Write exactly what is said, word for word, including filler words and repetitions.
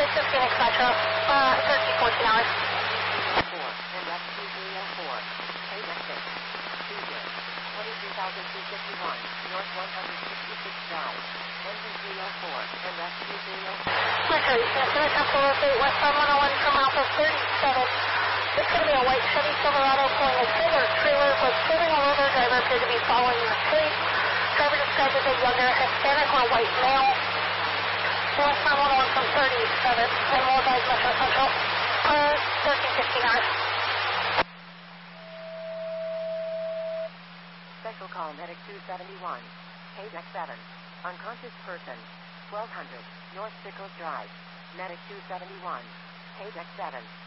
this is Phoenix Metro, uh, thirteen fourteen hours. four, and that's two three oh four. Hey, that's it. Tuesday, twenty-three thousand two hundred fifty-one, North one hundred sixty-six Drive. Engine three oh four, and that's two three oh four. Metro, East Phoenix Central Rotate, westbound one oh one from Alpha thirty-seven. It's going to be a white Chevy Silverado pulling a trailer. Trailer was pulling a loader. Driver appeared to be following the street. Driver described as a younger Hispanic or white male. Westbound one oh one from thirty-seven. And will advise Metro Central. Uh, thirteen fifteen hours. Special call medic two seventy-one. K D E C seven. Unconscious person. twelve hundred North Sickles Drive. Medic two seventy-one. K D E C seven.